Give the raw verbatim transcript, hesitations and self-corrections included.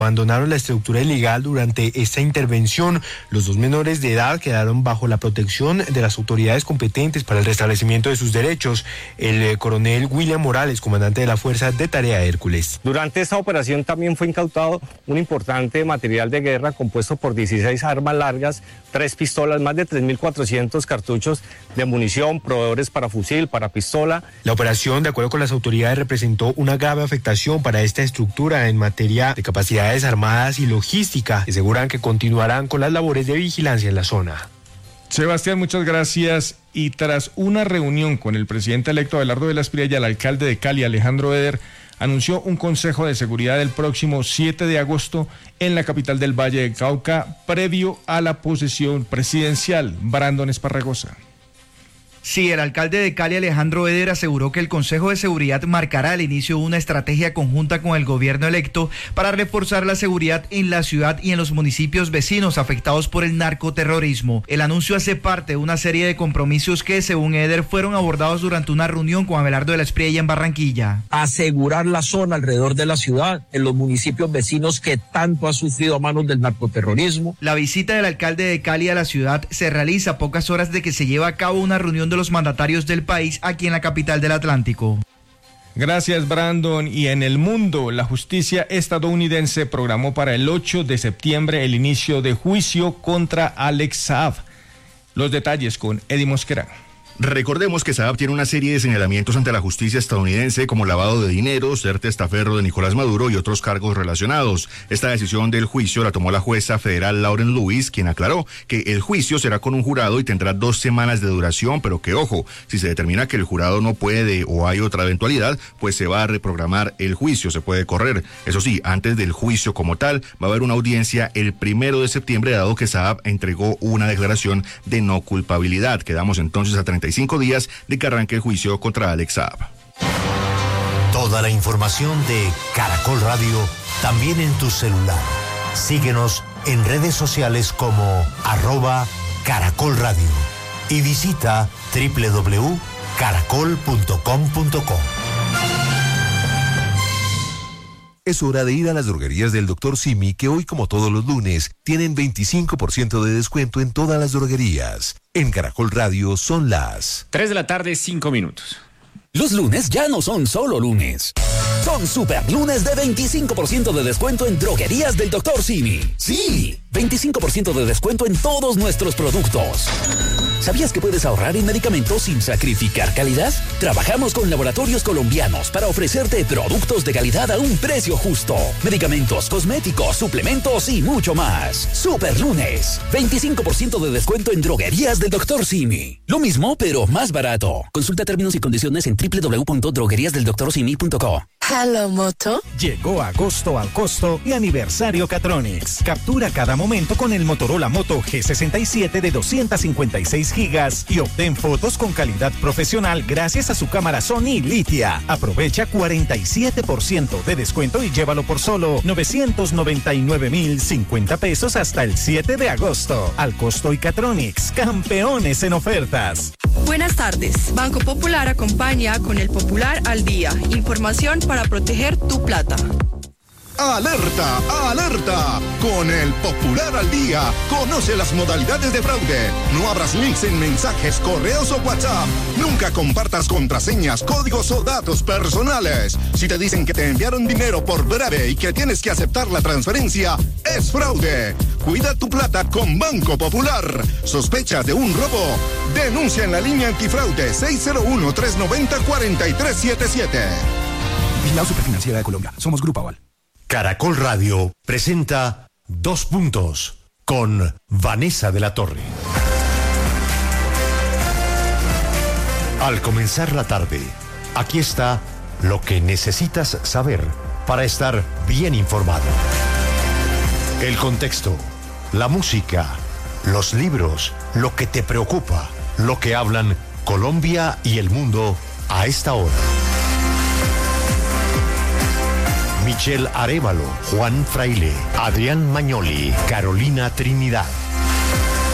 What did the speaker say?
abandonaron la estructura ilegal durante esta intervención. Los dos menores de edad quedaron bajo la protección de las autoridades competentes para el restablecimiento de sus derechos. El eh, coronel William Morales, comandante de la Fuerza de Tarea Hércules. Durante esta operación también fue incautado un importante material de guerra compuesto por dieciséis armas largas, tres pistolas, más de tres mil cuatrocientos cartuchos de munición, proveedores para fusil, para pistola. La operación, de acuerdo con las autoridades, representó una grave afectación para esta estructura en materia de capacidades armadas y logística. Aseguran que continuarán con las labores de vigilancia en la zona. Sebastián, muchas gracias. Y tras una reunión con el presidente electo Abelardo de la Espriella y el alcalde de Cali, Alejandro Eder, anunció un consejo de seguridad el próximo siete de agosto en la capital del Valle del Cauca, previo a la posesión presidencial. Brandon Esparragosa. Sí, el alcalde de Cali, Alejandro Eder, aseguró que el Consejo de Seguridad marcará el inicio de una estrategia conjunta con el gobierno electo para reforzar la seguridad en la ciudad y en los municipios vecinos afectados por el narcoterrorismo. El anuncio hace parte de una serie de compromisos que, según Eder, fueron abordados durante una reunión con Abelardo de la Espriella en Barranquilla. Asegurar la zona alrededor de la ciudad, en los municipios vecinos que tanto ha sufrido a manos del narcoterrorismo. La visita del alcalde de Cali a la ciudad se realiza a pocas horas de que se lleve a cabo una reunión de los mandatarios del país aquí en la capital del Atlántico. Gracias, Brandon. Y en el mundo, la justicia estadounidense programó para el ocho de septiembre el inicio de juicio contra Alex Saab. Los detalles con Eddie Mosquera. Recordemos que Saab tiene una serie de señalamientos ante la justicia estadounidense como lavado de dinero, ser testaferro de Nicolás Maduro y otros cargos relacionados. Esta decisión del juicio la tomó la jueza federal Lauren Lewis, quien aclaró que el juicio será con un jurado y tendrá dos semanas de duración, pero que, ojo, si se determina que el jurado no puede o hay otra eventualidad, pues se va a reprogramar el juicio, se puede correr. Eso sí, antes del juicio como tal, va a haber una audiencia el primero de septiembre, dado que Saab entregó una declaración de no culpabilidad. Quedamos entonces a treinta y cinco días de que arranque el juicio contra Alex Saab. Toda la información de Caracol Radio también en tu celular. Síguenos en redes sociales como arroba Caracol Radio y visita doble u doble u doble u punto caracol punto com punto co. Es hora de ir a las droguerías del doctor Simi, que hoy, como todos los lunes, tienen veinticinco por ciento de descuento en todas las droguerías. En Caracol Radio son las tres de la tarde, cinco minutos. Los lunes ya no son solo lunes. Son super lunes de veinticinco por ciento de descuento en droguerías del doctor Simi. Sí, veinticinco por ciento de descuento en todos nuestros productos. ¿Sabías que puedes ahorrar en medicamentos sin sacrificar calidad? Trabajamos con laboratorios colombianos para ofrecerte productos de calidad a un precio justo. Medicamentos, cosméticos, suplementos y mucho más. Super lunes, veinticinco por ciento de descuento en droguerías del doctor Simi. Lo mismo, pero más barato. Consulta términos y condiciones en doble u doble u doble u punto droguerías del doctor simi punto co. Hello, Moto. Llegó agosto al costo y aniversario Catronics. Captura cada momento con el Motorola Moto G sesenta y siete de doscientos cincuenta y seis gigas y obtén fotos con calidad profesional gracias a su cámara Sony Litia. Aprovecha cuarenta y siete por ciento de descuento y llévalo por solo novecientos noventa y nueve mil cincuenta pesos hasta el siete de agosto. Al costo y Catronics, campeones en ofertas. Buenas tardes. Banco Popular acompaña con el Popular al Día. Información para proteger tu plata. ¡Alerta! ¡Alerta! Con el Popular al Día, conoce las modalidades de fraude. No abras links en mensajes, correos o WhatsApp. Nunca compartas contraseñas, códigos o datos personales. Si te dicen que te enviaron dinero por breve y que tienes que aceptar la transferencia, es fraude. Cuida tu plata con Banco Popular. ¿Sospechas de un robo? Denuncia en la línea antifraude seis cero uno, tres nueve cero, cuatro tres siete siete. Vigilado Superfinanciera de Colombia. Somos Grupo Aval. Caracol Radio presenta Dos Puntos con Vanessa de la Torre. Al comenzar la tarde, aquí está lo que necesitas saber para estar bien informado. El contexto, la música, los libros, lo que te preocupa, lo que hablan Colombia y el mundo a esta hora. Michelle Arévalo, Juan Fraile, Adrián Mañoli, Carolina Trinidad.